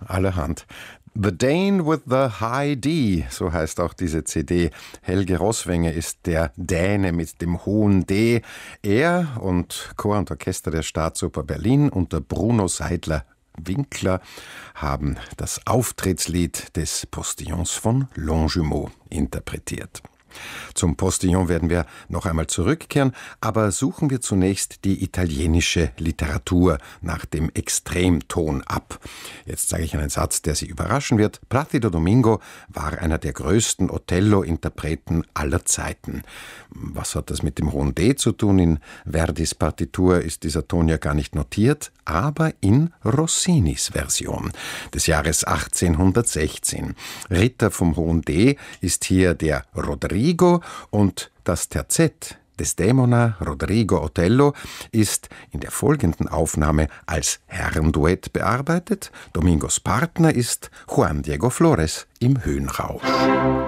allerhand. The Dane with the High D, so heißt auch diese CD. Helge Roßwenge ist der Däne mit dem hohen D. Er und Chor und Orchester der Staatsoper Berlin unter Bruno Seidler-Winkler haben das Auftrittslied des Postillons von Longjumeau interpretiert. Zum Postillon werden wir noch einmal zurückkehren, aber suchen wir zunächst die italienische Literatur nach dem Extremton ab. Jetzt sage ich einen Satz, der Sie überraschen wird. Placido Domingo war einer der größten Othello-Interpreten aller Zeiten. Was hat das mit dem hohen D zu tun? In Verdis Partitur ist dieser Ton ja gar nicht notiert, aber in Rossinis Version des Jahres 1816. Ritter vom hohen D ist hier der Rodrigo und das Terzett Desdemona, Rodrigo, Othello ist in der folgenden Aufnahme als Herrenduett bearbeitet. Domingos Partner ist Juan Diego Flores im Höhenrausch.